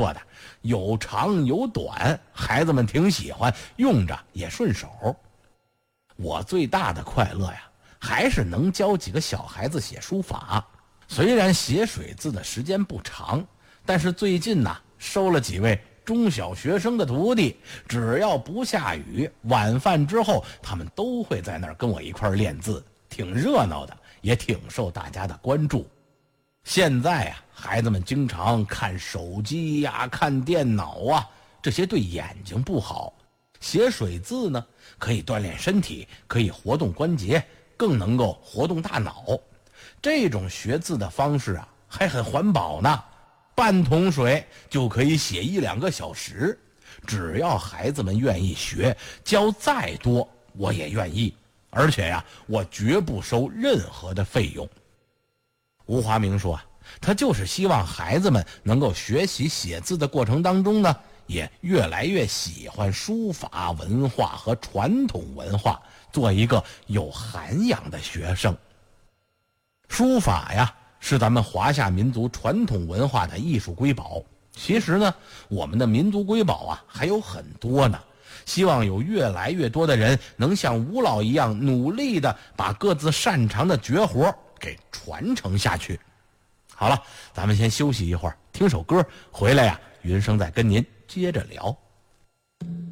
做的，有长有短，孩子们挺喜欢，用着也顺手。我最大的快乐呀，还是能教几个小孩子写书法。虽然写水字的时间不长，但是最近呢，收了几位中小学生的徒弟，只要不下雨，晚饭之后他们都会在那儿跟我一块练字，挺热闹的，也挺受大家的关注。现在啊，孩子们经常看手机呀、看电脑啊，这些对眼睛不好。写水字呢，可以锻炼身体，可以活动关节，更能够活动大脑。这种学字的方式啊，还很环保呢，半桶水就可以写1-2个小时。只要孩子们愿意学，教再多我也愿意，而且呀，我绝不收任何的费用。吴华明说啊，他就是希望孩子们能够学习写字的过程当中呢，也越来越喜欢书法文化和传统文化，做一个有涵养的学生。书法呀，是咱们华夏民族传统文化的艺术瑰宝。其实呢，我们的民族瑰宝啊还有很多呢。希望有越来越多的人能像吴老一样努力的把各自擅长的绝活给传承下去。好了，咱们先休息一会儿，听首歌，回来呀，云生再跟您接着聊。